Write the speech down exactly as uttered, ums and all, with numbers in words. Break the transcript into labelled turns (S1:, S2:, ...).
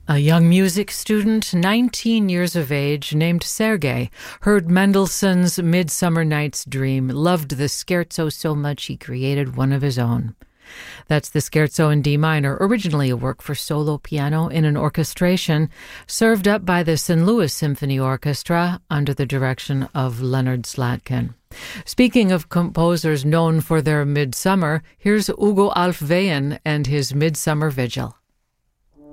S1: A young music student, nineteen years of age, named Sergei, heard Mendelssohn's Midsummer Night's Dream, loved the scherzo so much he created one of his own. That's the Scherzo in D minor, originally a work for solo piano in an orchestration, served up by the Saint Louis Symphony Orchestra under the direction of Leonard Slatkin. Speaking of composers known for their midsummer, here's Ugo Alfvéen and his Midsummer Vigil.